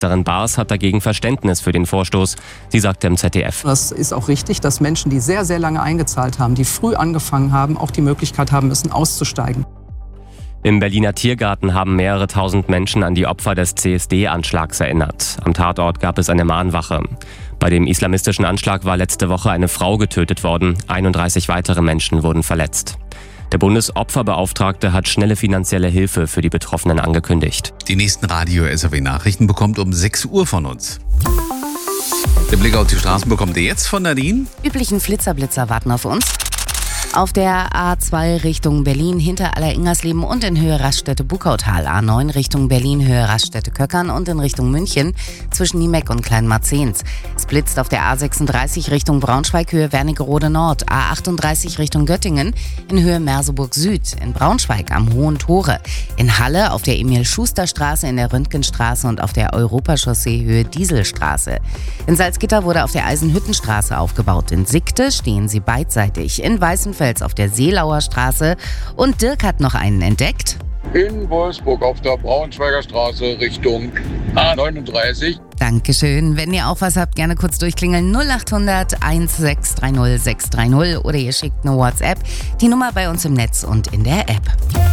Ministerin Baas hat dagegen Verständnis für den Vorstoß. Sie sagte im ZDF: Das ist auch richtig, dass Menschen, die sehr, sehr lange eingezahlt haben, die früh angefangen haben, auch die Möglichkeit haben müssen, auszusteigen. Im Berliner Tiergarten haben mehrere tausend Menschen an die Opfer des CSD-Anschlags erinnert. Am Tatort gab es eine Mahnwache. Bei dem islamistischen Anschlag war letzte Woche eine Frau getötet worden. 31 weitere Menschen wurden verletzt. Der Bundesopferbeauftragte hat schnelle finanzielle Hilfe für die Betroffenen angekündigt. Die nächsten Radio-SAW-Nachrichten bekommt um 6 Uhr von uns. Der Blick auf die Straßen bekommt ihr jetzt von Nadine. Üblichen Flitzer-Blitzer warten auf uns. Auf der A2 Richtung Berlin hinter Aller-Ingersleben und in Höhe Raststätte-Bukautal. A9 Richtung Berlin Höhe Raststätte-Köckern und in Richtung München zwischen Niemeck und Kleinmarzehns. Es blitzt auf der A36 Richtung Braunschweig Höhe Wernigerode Nord. A38 Richtung Göttingen in Höhe Merseburg Süd. In Braunschweig am Hohen Tore. In Halle auf der Emil-Schuster-Straße, in der Röntgenstraße und auf der Europachaussee Höhe Dieselstraße. In Salzgitter wurde auf der Eisenhüttenstraße aufgebaut. In Sickte stehen sie beidseitig. In Weißenfels auf der Seelauer Straße. Und Dirk hat noch einen entdeckt. In Wolfsburg auf der Braunschweiger Straße Richtung A39. Dankeschön. Wenn ihr auch was habt, gerne kurz durchklingeln. 0800 1630 630 oder ihr schickt eine WhatsApp. Die Nummer bei uns im Netz und in der App.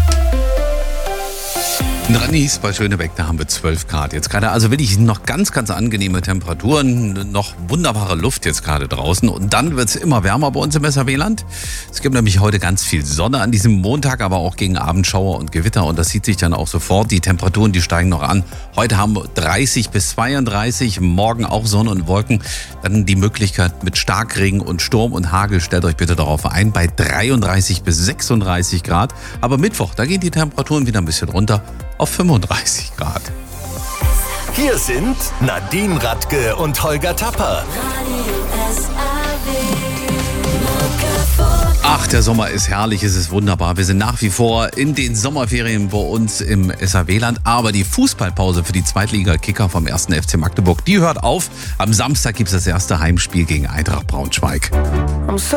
In Rannis bei Schönebeck, da haben wir 12 Grad jetzt gerade. Also wirklich noch ganz, ganz angenehme Temperaturen, noch wunderbare Luft jetzt gerade draußen. Und dann wird es immer wärmer bei uns im SAW-Land. Es gibt nämlich heute ganz viel Sonne an diesem Montag, aber auch gegen Abendschauer und Gewitter. Und das sieht sich dann auch sofort. Die Temperaturen, die steigen noch an. Heute haben wir 30 bis 32, morgen auch Sonne und Wolken. Dann die Möglichkeit mit Starkregen und Sturm und Hagel. Stellt euch bitte darauf ein, bei 33 bis 36 Grad. Aber Mittwoch, da gehen die Temperaturen wieder ein bisschen runter auf 35 Grad. Hier sind Nadine Radke und Holger Tapper. Ach, der Sommer ist herrlich, es ist wunderbar. Wir sind nach wie vor in den Sommerferien bei uns im SAW-Land. Aber die Fußballpause für die Zweitliga-Kicker vom 1. FC Magdeburg, die hört auf. Am Samstag gibt es das erste Heimspiel gegen Eintracht Braunschweig.